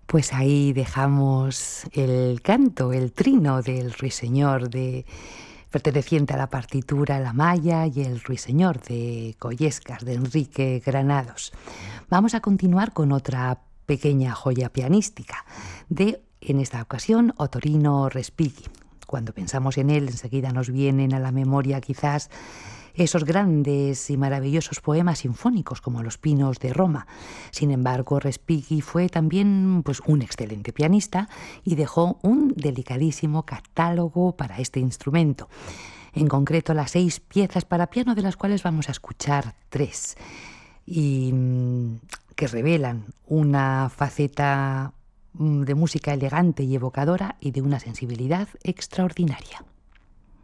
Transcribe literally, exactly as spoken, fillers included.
Pues ahí dejamos el canto, el trino del Ruiseñor, de, perteneciente a la partitura La Maya y el Ruiseñor de Collescas, de Enrique Granados. Vamos a continuar con otra pequeña joya pianística, de, en esta ocasión, Ottorino Respighi. Cuando pensamos en él, enseguida nos vienen a la memoria quizás esos grandes y maravillosos poemas sinfónicos como Los Pinos de Roma. Sin embargo, Respighi fue también pues, un excelente pianista y dejó un delicadísimo catálogo para este instrumento. En concreto, las seis piezas para piano, de las cuales vamos a escuchar tres, y mmm, que revelan una faceta mmm, de música elegante y evocadora y de una sensibilidad extraordinaria.